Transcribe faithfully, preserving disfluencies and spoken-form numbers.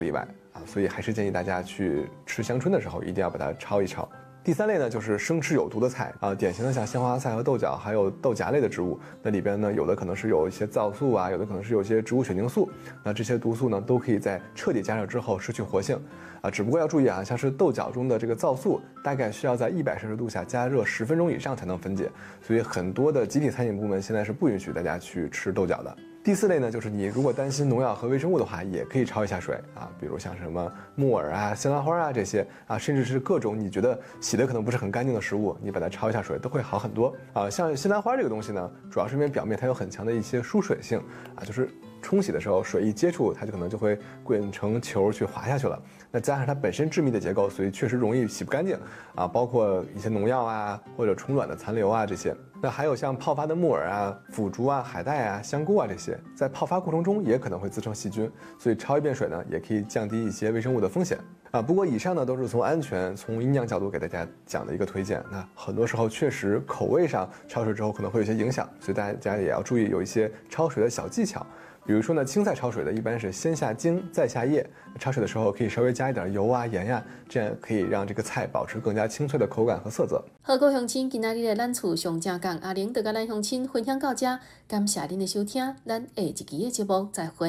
例外啊，所以还是建议大家去吃香椿的时候一定要把它焯一焯。第三类呢，就是生吃有毒的菜啊，典型的像鲜花菜和豆角，还有豆荚类的植物，那里边呢有的可能是有一些皂素啊，有的可能是有一些植物血凝素，那这些毒素呢都可以在彻底加热之后失去活性啊，只不过要注意啊，像是豆角中的这个皂素，大概需要在一百摄氏度下加热十分钟以上才能分解，所以很多的集体餐饮部门现在是不允许大家去吃豆角的。第四类呢，就是你如果担心农药和微生物的话，也可以焯一下水啊，比如像什么木耳啊、西兰花啊这些啊，甚至是各种你觉得洗的可能不是很干净的食物，你把它焯一下水都会好很多啊。像西兰花这个东西呢，主要是因为表面它有很强的一些疏水性啊，就是冲洗的时候水一接触，它就可能就会滚成球去滑下去了。那加上它本身致密的结构，所以确实容易洗不干净啊，包括一些农药啊或者虫卵的残留啊这些。那还有像泡发的木耳啊、腐竹啊、海带啊、香菇啊这些，在泡发过程中也可能会滋生细菌，所以焯一遍水呢，也可以降低一些微生物的风险啊。不过以上呢都是从安全、从营养角度给大家讲的一个推荐。那很多时候确实口味上焯水之后可能会有些影响，所以大家也要注意有一些焯水的小技巧。比如说呢，青菜焯水的一般是先下茎再下叶，焯水的时候可以稍微加一点油啊、盐呀、啊，这样可以让这个菜保持更加清脆的口感和色泽。 好，各位乡亲，今仔日的咱厝上正讲，阿玲就甲咱乡亲分享到这，感谢您的收听，咱下一期的节目再会。